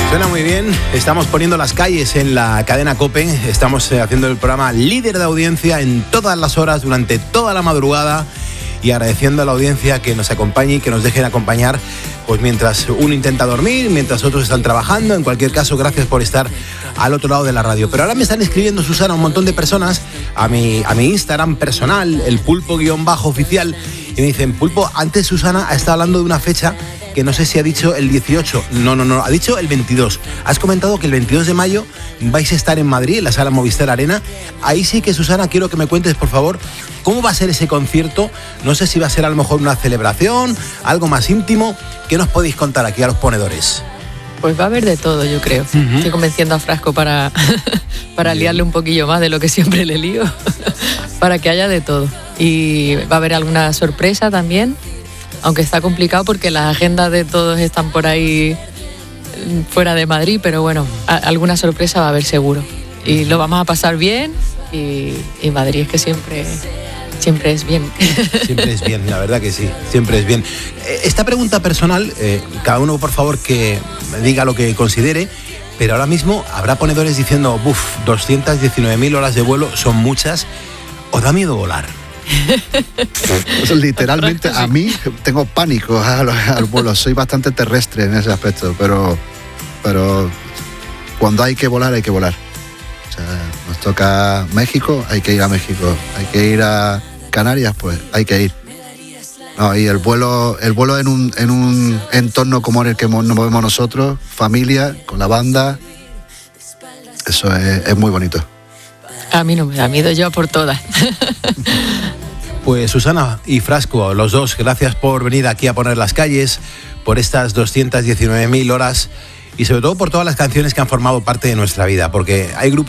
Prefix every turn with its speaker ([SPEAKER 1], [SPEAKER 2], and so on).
[SPEAKER 1] Suena muy bien, estamos poniendo las calles en la cadena COPE, estamos haciendo el programa líder de audiencia en todas las horas, durante toda la madrugada, y agradeciendo a la audiencia que nos acompañe y que nos dejen acompañar, pues mientras uno intenta dormir, mientras otros están trabajando. En cualquier caso, gracias por estar al otro lado de la radio. Pero ahora me están escribiendo, Susana, un montón de personas a mi Instagram personal, el pulpo_oficial, y me dicen: Pulpo, antes Susana ha estado hablando de una fecha que no sé si ha dicho el 18, no, ha dicho el 22. Has comentado que el 22 de mayo vais a estar en Madrid, en la sala Movistar Arena. Ahí sí que, Susana, quiero que me cuentes, por favor, cómo va a ser ese concierto. No sé si va a ser a lo mejor una celebración, algo más íntimo. ¿Qué nos podéis contar aquí a los ponedores?
[SPEAKER 2] Pues va a haber de todo, yo creo. Estoy convenciendo a Frasco para liarle un poquillo más de lo que siempre le lío, para que haya de todo. Y va a haber alguna sorpresa también, aunque está complicado porque las agendas de todos están por ahí fuera de Madrid, pero bueno, alguna sorpresa va a haber seguro. Y lo vamos a pasar bien, y Madrid es que siempre es bien.
[SPEAKER 1] Siempre es bien, la verdad que sí, siempre es bien. Esta pregunta personal, cada uno por favor que me diga lo que considere, pero ahora mismo habrá ponedores diciendo: 219.000 horas de vuelo son muchas. ¿Os da miedo volar?
[SPEAKER 3] Pues literalmente, a mí tengo pánico al vuelo, soy bastante terrestre en ese aspecto, pero cuando hay que volar, hay que volar. O sea, nos toca México, hay que ir a México, hay que ir a Canarias, pues hay que ir. No, y el vuelo en un entorno como en el que nos movemos nosotros, familia, con la banda, eso es muy bonito.
[SPEAKER 2] A mí no me da miedo, yo por todas.
[SPEAKER 1] Pues Susana y Frasco, los dos, gracias por venir aquí a poner las calles, por estas 219.000 horas y sobre todo por todas las canciones que han formado parte de nuestra vida, porque hay grupos